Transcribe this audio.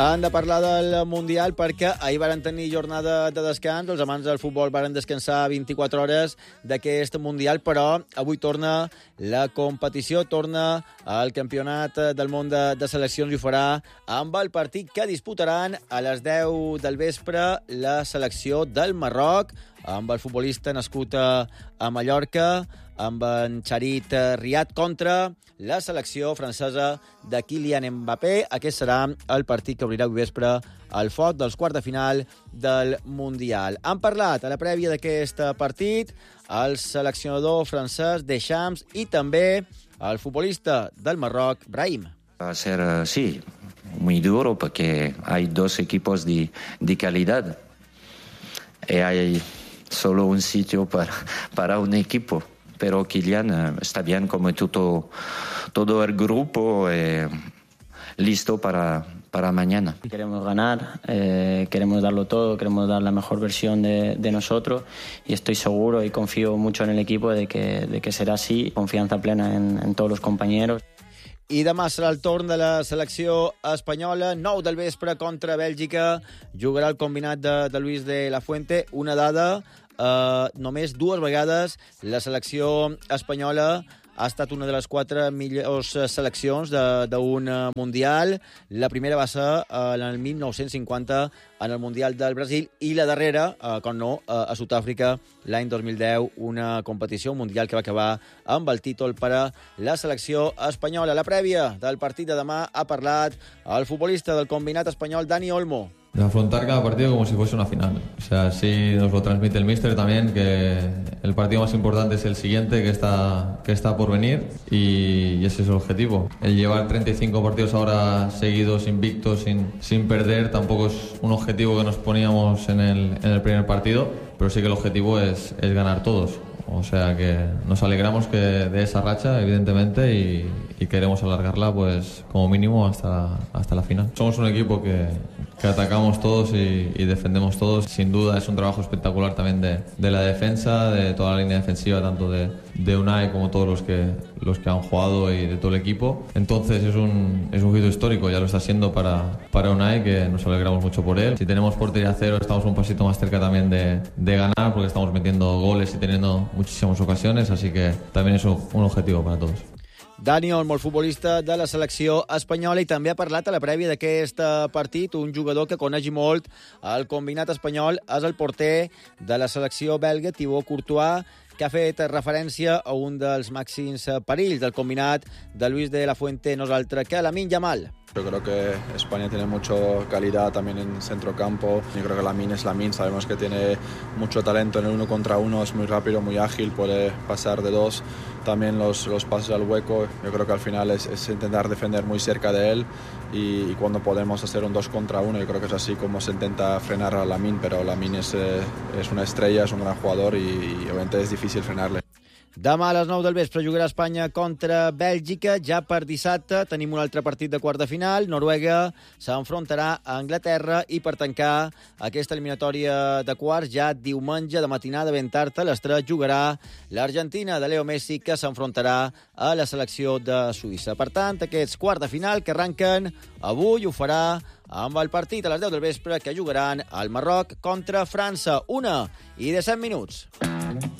Han de parlar del Mundial perquè ahir varen tenir jornada de descans. Els amants del futbol varen descansar 24 hores d'aquest Mundial, però avui torna la competició, torna el Campionat del Món de Seleccions i ho farà amb el partit que disputaran a les 10 del vespre la selecció del Marroc, amb el futbolista nascut a Mallorca, amb en Charit Riad, contra la selecció francesa de Kylian Mbappé. Aquest serà el partit que obrirà avui vespre el foc dels quarts de final del Mundial. Han parlat a la prèvia d'aquest partit el seleccionador francès Deschamps i també el futbolista del Marroc, Brahim. Va a ser, sí, muy duro porque hay dos equipos de calidad y hay solo un sitio para un equipo. Pero Kylian está bien como todo el grupo listo para mañana. Queremos ganar, queremos darlo todo, queremos dar la mejor versión de nosotros y estoy seguro y confío mucho en el equipo de que será así, confianza plena en todos los compañeros. I demà serà el torn de la selecció espanyola, 9 del vespre contra Bèlgica. Jugarà el combinat de Luis de la Fuente. Una dada, només 2 vegades la selecció espanyola ha estat una de les 4 millors seleccions d'un Mundial. La primera va ser en el 1950 en el Mundial del Brasil i la darrera, com no, a Sud-àfrica l'any 2010, una competició, un Mundial que va acabar amb el títol per a la selecció espanyola. La prèvia del partit de demà ha parlat el futbolista del combinat espanyol, Dani Olmo. De afrontar cada partido como si fuese una final. O sea, así nos lo transmite el míster también, que el partido más importante es el siguiente, que está por venir, y ese es el objetivo. El llevar 35 partidos ahora seguidos, invictos, sin perder, tampoco es un objetivo que nos poníamos en el primer partido, pero sí que el objetivo es ganar todos. O sea que nos alegramos de esa racha, evidentemente, y queremos alargarla pues como mínimo hasta la final. Somos un equipo que atacamos todos y defendemos todos. Sin duda es un trabajo espectacular también de la defensa, de toda la línea defensiva, tanto de Unai como todos los que han jugado y de todo el equipo. Entonces es un hito histórico, ya lo está siendo para Unai, que nos alegramos mucho por él. Si tenemos portería cero, estamos un pasito más cerca también de ganar, porque estamos metiendo goles y teniendo muchísimas ocasiones, así que también es un objetivo para todos. Dani Olmo, el futbolista de la selecció espanyola, i també ha parlat a la prèvia d'aquest partit un jugador que coneix molt el combinat espanyol, és el porter de la selecció belga, Thibaut Courtois, que ha fet referència a un dels màxims perills del combinat de Luis de la Fuente, no és altre que Lamine Yamal. Yo creo que España tiene mucha calidad también en centrocampo. Yo creo que Lamine es Lamine, sabemos que tiene mucho talento en el 1 contra 1, es muy rápido, muy ágil, puede pasar de 2. También los pases al hueco, yo creo que al final es intentar defender muy cerca de él y cuando podemos hacer un 2 contra 1, yo creo que es así como se intenta frenar a Lamine, pero Lamine es una estrella, es un gran jugador y obviamente es difícil frenarle. Demà a les 9 del vespre jugarà Espanya contra Bèlgica. Ja per dissabte tenim un altre partit de quart de final. Noruega s'enfrontarà a Anglaterra i per tancar aquesta eliminatòria de quarts ja diumenge de matinada ben tard a les 3 jugarà l'Argentina de Leo Messi, que s'enfrontarà a la selecció de Suïssa. Per tant, aquests quarts de final que arranquen avui ho farà amb el partit a les 10 del vespre que jugaran al Marroc contra França. 1:17.